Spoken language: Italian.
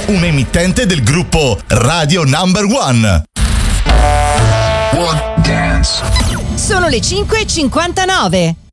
un emittente del gruppo Radio Number One. One Dance. Sono le 5:59.